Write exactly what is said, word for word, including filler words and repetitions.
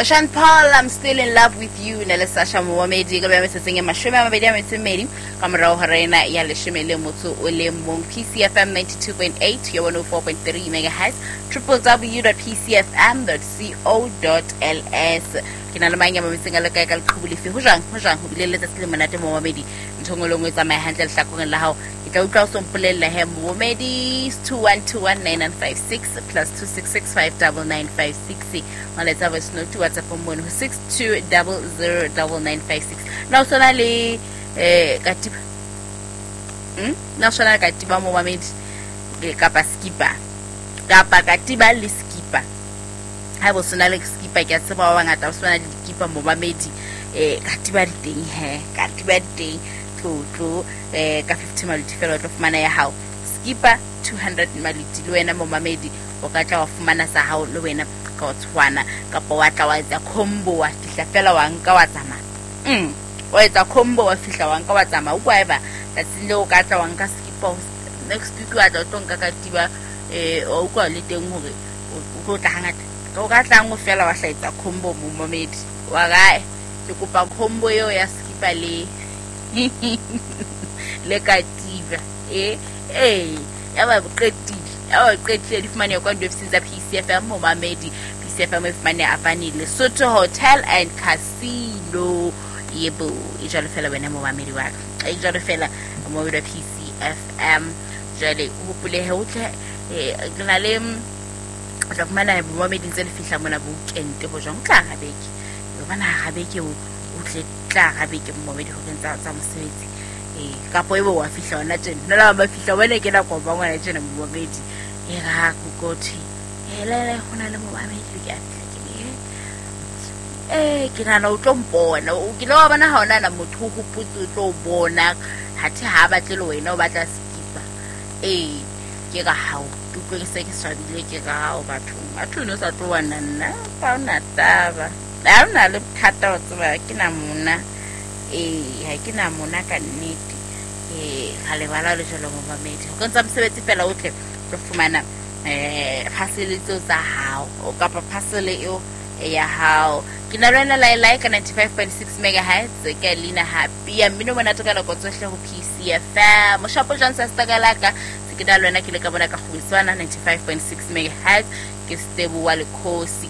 Sean Paul, I'm still in love with you. Nele Sasha Mohamedi ka bya seseng ma shome ma bedi a metsemedi ka morao ga rena ya leshome le motso o le mong. P C F M ninety-two point eight, yo one oh four point three megahertz, w w w dot p c f m dot co dot l s. Kina le manya ma metseng a le kae ka leqhubu ho jang ho jang ho bile le tsa le monate Mohamedi nthongolongwe tsa mai hantle hlakong la hao. Ka utlwa o sompolella he Mohamedi two one two one nine nine five six plus two six six five nine nine five six. Let's have a snow to WhatsApp on six two zero zero nine nine five six. Now so na le eh katiba. Hmm? Now so na katiba Mohamedi ke kapa skipper. Kapa katiba le skipper. Ha bo sona le skipper ke tseba ba bangata o sona le skipper Mohamedi eh katiba di teng he katiba di teng tlotlo eh ka fifty maliti fela tlo fumana ya hao. Skipper two hundred maliti le wena Mohamedi o ka tla wa fumana sa hao le wena ka tswana ka po wa tla wa etsa combo wa fihla fela wa nka wa tsama mm wa etsa combo wa fihla wa nka wa tsama o kwaeba tsatsile o ka tla wa nka skipper next week wa tla o nka katiba eh o kwa le teng hore o go tla hangata o ka tla ngo fela wa hla etsa combo Mohamedi wa gae ke kopa combo yo ya skipper le le katiba eh eh ya ba qetile ya ba qetile di fumane kwa ndo fisa P C F M Mohamedi P C F M fumane afani le Soto Hotel and Casino yebo ijalo fela wena Mohamedi wa ka ijalo fela mo wa P C F M jale o pule he utle eh gna le tla fumana Mohamedi ntse le fihla mona bo kente ho jang tla ga beke yo bana ga beke o utle tla ga beke Mohamedi ho kentsa tsa mosebetsi eh ka po ebo wa fihla ona tjena nna ba fihla wena ke la kwa ba ngwana tjena Mohamedi e ga ku kothi helele hona le Mohamedi ke a fihla eh ke na no tlompona o ke lo bana ha ona na motho go putso tlo bona hathe ha ba tle le wena o batla skipper eh ke ga ha o tukwe se ke swabile ke ga ha o batho batho no sa tlo wana nna pa ona taba la ona le thata o tsaba ke na mona eh ha ke na mona ka nnete eh ha le bala le jalo Mohamedi go ntse mosebetsi fela o tle pro fumana eh facility tsa hao o ka pa parcel eo ya hao ke na rena la like ninety-five point six megahertz ke lina happy ya mino mona tokala go tsohle go P C F M mo shapo jang sa stagalaka se ke da lona ke le ka bona ka go iswana ninety-five point six megahertz ke stable wa le khosi